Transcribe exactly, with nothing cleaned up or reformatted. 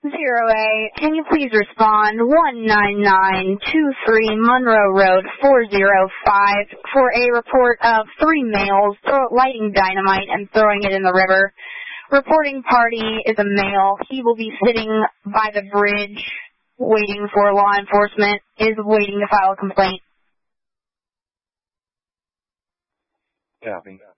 Zero A, can you please respond one nine nine two three Monroe Road four zero five for a report of three males throw, lighting dynamite and throwing it in the river. Reporting party is a male. He will be sitting by the bridge waiting for law enforcement, is waiting to file a complaint. Copy.